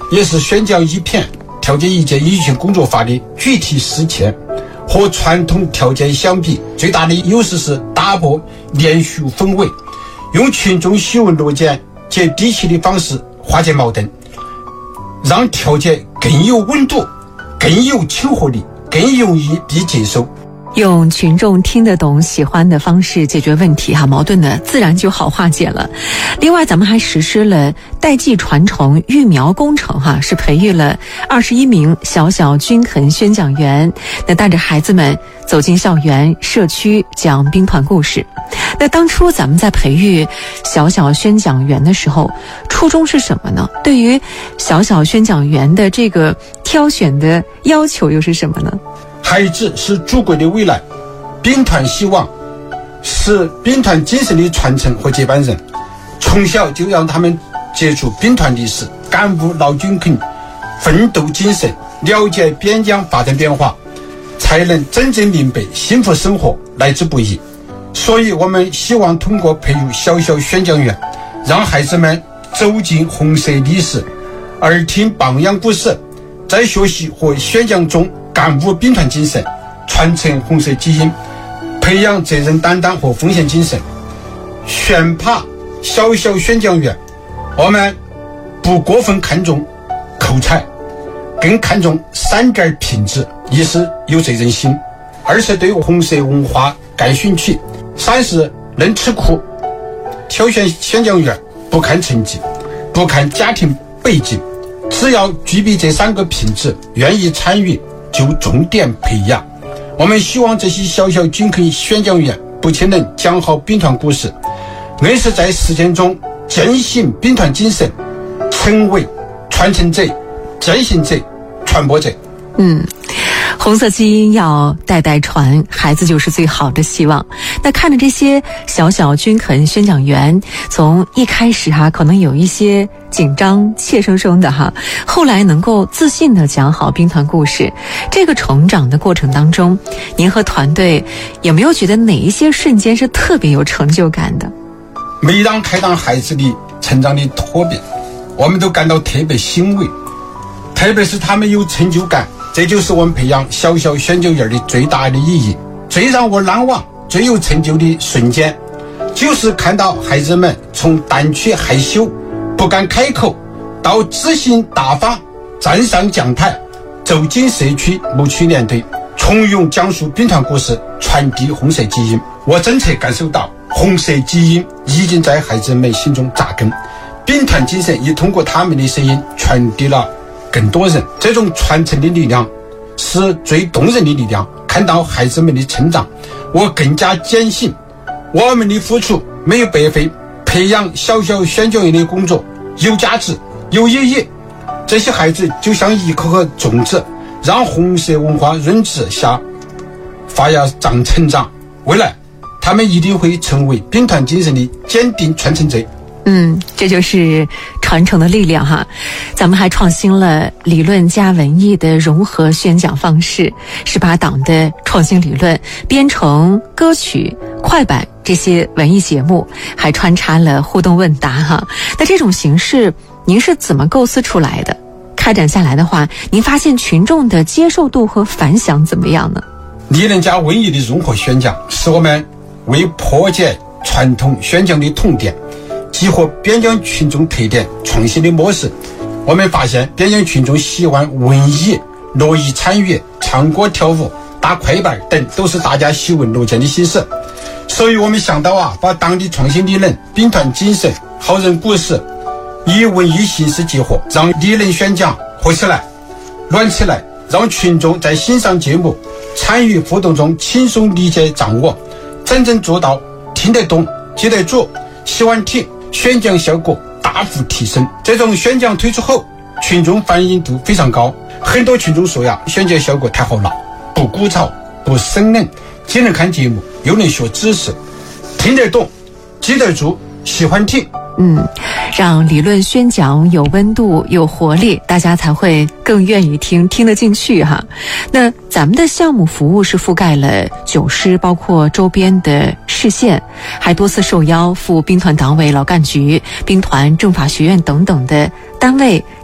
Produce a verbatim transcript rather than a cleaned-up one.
也是宣讲一篇调解意见依据工作法的具体实践。和传统调解相比，最大的优势是打破连续氛围，用群众喜闻乐见、接地气的方式化解矛盾，让调解更有温度、更有亲和力、更容易被接受。 用群众听得懂、喜欢的方式解决问题哈，矛盾呢自然就好化解了。另外，咱们还实施了代际传承育苗工程哈，是培育了二十一名小小均衡宣讲员，那带着孩子们走进校园、社区讲兵团故事。那当初咱们在培育小小宣讲员的时候，初衷是什么呢？对于小小宣讲员的这个挑选的要求又是什么呢？ 孩子是祖国的未来，兵团希望是兵团精神的传承和接班人，从小就让他们接触兵团历史，感悟老军肯奋斗精神，了解边疆发展变化，才能真正明白幸福生活来之不易。所以我们希望通过培育小小宣讲员，让孩子们走进红色历史，耳听榜样故事，在学习和宣讲中感悟兵团精神，传承红色基因，培养责任担当和奉献精神。选拔小小宣讲员，我们不过分看重口才，更看重三点品质：一是有责任心，二是对红色文化感兴趣，三是能吃苦。挑选宣讲员不看成绩，不看家庭背景，只要具备这三个品质，愿意参与就重点培养。我们希望这些小小均衡宣讲员不仅能讲好兵团故事，而是在实践中践行兵团精神，成为传承者、践行者、传播者。 嗯，红色基因要代代传，孩子就是最好的希望。那看着这些小小均衡宣讲员，从一开始哈、啊、可能有一些紧张、怯生生的哈，后来能够自信地讲好兵团故事，这个成长的过程当中，您和团队有没有觉得哪一些瞬间是特别有成就感的？ 每当看到孩子的成长的蜕变，我们都感到特别欣慰，特别是他们有成就感，这就是我们培养小小宣讲员的最大的意义。最让我难忘、最有成就的瞬间，就是看到孩子们从胆怯害羞、不敢开口，到自信大方，站上讲台，走进社区牧区连队，从容讲述兵团故事，传递红色基因。我真切感受到红色基因已经在孩子们心中扎根，兵团精神也通过他们的声音传递了更多人。这种传承的力量是最动人的力量。看到孩子们的成长，我更加坚信我们的付出没有白费，培养小小宣讲员的工作有价值、有意义。这些孩子就像一颗颗种子，让红色文化润植下发芽长成长，未来他们一定会成为兵团精神的坚定传承者。 嗯，这就是传承的力量哈。咱们还创新了理论加文艺的融合宣讲方式，是把党的创新理论编成歌曲、快板这些文艺节目，还穿插了互动问答哈。那这种形式您是怎么构思出来的？开展下来的话，您发现群众的接受度和反响怎么样呢？ 理论加文艺的融合宣讲，是我们为破解传统宣讲的痛点，激活边疆群众特点创新的模式。我们发现边疆群众喜欢文艺，乐意参与，唱歌跳舞、打快板等都是大家喜闻乐见的形式。所以我们想到啊，把党的创新理论、兵团精神、好人故事以文艺形式结合，让理论宣讲活起来、暖起来，让群众在欣赏节目、参与互动中轻松理解掌握，真正做到听得懂、记得住、喜欢听，宣讲效果大幅提升。这种宣讲推出后，群众反应度非常高，很多群众说呀，宣讲效果太好了，不枯燥、不生冷，既能看节目，又能学知识，听得懂、记得住、喜欢听。 嗯，让理论宣讲有温度、有活力，大家才会更愿意听，听得进去哈。那咱们的项目服务是覆盖了九师，包括周边的市县，还多次受邀赴兵团党委、劳干局、兵团政法学院等等的单位